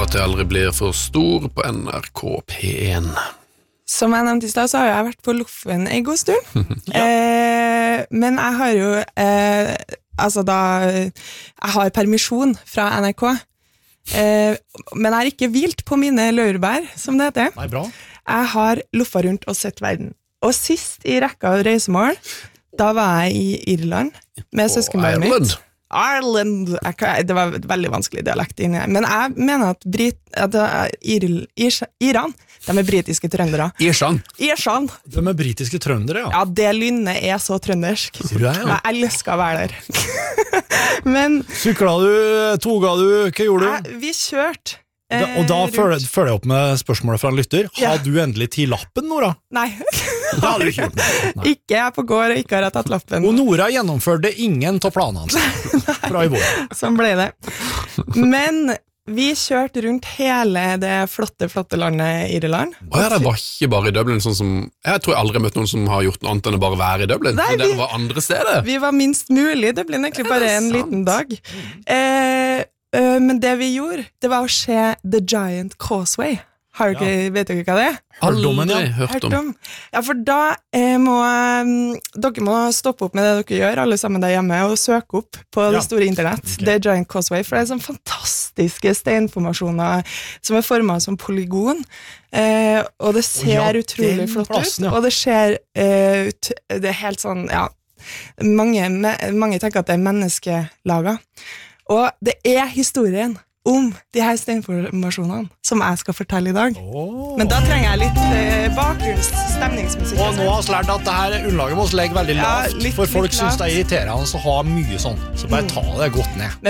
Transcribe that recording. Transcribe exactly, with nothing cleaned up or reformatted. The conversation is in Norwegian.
at jeg aldri blir for stor på N R K P en. Som jeg nevnte i sted, så har jeg vært på Loffen en god stund. ja. eh, men jeg har jo, eh, altså da, jeg har permisjon fra N R K, eh, men jeg har ikke hvilt på mine laurbær, som det heter. Nei, bra. Jeg har luffet rundt og sett verden. Og sist i rekka av reisemål, da var jeg i Irland med søskenbarnet mitt. Ireland. Jeg, kan- det var veldig vanskelig dialekt inni her. Men jeg mener at, Brit, at uh, Irl, Irs, Iran, de er britiske trøndere. Irsan. Irsan. De er britiske trøndere, ja. Ja, det lynnet er så trøndersk. Sier du det, ja? Jeg elsker å være der. Men Sykla du, toga du, hva gjorde du? jeg, vi kjørte. Da, eh, og da rundt- følger følger jeg opp med spørsmålet fra en lytter. Ja. Har du endelig tid lappen, Nora? Nei, Det har du ikke gjort. Nei. ikke jeg på gård og ikke har jeg tatt lappen. Og Nora gjennomførte ingen av planene sine fra i vår. Sånn ble det. Men vi kjørte rundt hele det flotte, flotte landet Irland. Og ja, det var ikke bare i Dublin, sånn som jeg tror jeg aldri har møtt noen som har gjort noe annet enn å bare være i Dublin. Nei, Men dere vi- var andre steder. Vi var minst mulig, det ble egentlig bare en sant? liten dag. Eh, eh, men det vi gjorde, det var å se The Giant Causeway. Har du ikke, vet dere hva det er? Hørdommen, ja. Aldri hørt Hørt om. om. Ja, for da eh, må mm, dere må stoppe opp med det dere gjør, alle sammen der hjemme, og søke opp på Ja. det store internett, Ok. The Giant Causeway, for det er sånne fantastiske steinformasjoner som er formet som polygon, eh, og det ser ja, utrolig den flott plassen, ut, ja. og det ser eh, ut, det er helt sånn, ja, mange, me, mange tenker at det er menneskelaget, og det er historien om de her steinformasjonene som jeg skal fortelle i dag. Åh. Men da trenger jeg litt eh, bakgrunnsstemningsmusikk. Og nå har vi lært at det her underlaget må vi legge veldig Ja, lavt, litt- for folk litt synes det lavt. er irriterende å ha mye sånn. Så bare ta det godt ned. Men